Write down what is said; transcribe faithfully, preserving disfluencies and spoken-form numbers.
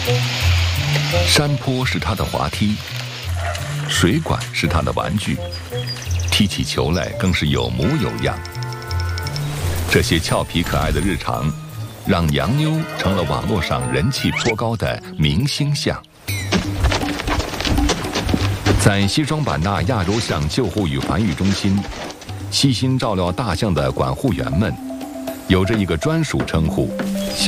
山坡是他的滑梯，水管是他的玩具，踢起球来更是有模有样。这些俏皮可爱的日常，让洋妞成了网络上人气颇高的明星像。在西双版纳亚洲象救护与繁育中心，悉心照料大象的管护员们，有着一个专属称呼。